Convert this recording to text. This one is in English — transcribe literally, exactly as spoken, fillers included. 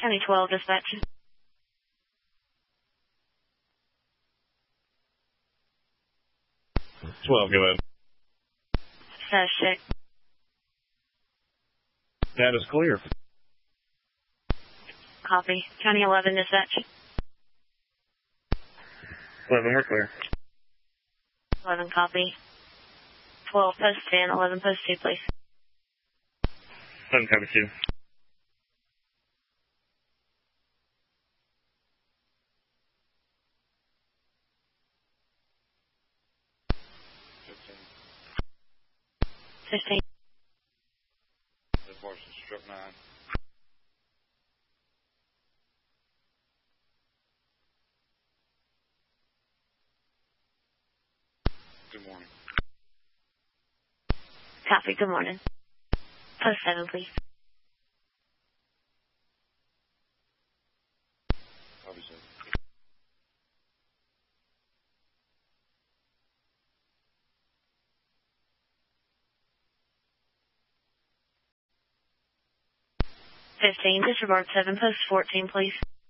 County twelve, dispatch. twelve, go ahead. Status check. That is clear. Copy. County eleven, dispatch. eleven, we're clear. eleven, copy. twelve, post ten, eleven, post two, please. eleven, copy two. fifteen. This horse is strip nine. Good morning. Copy, good morning. Post seven, please. Copy seven. fifteen, disregard seven, post fourteen, please.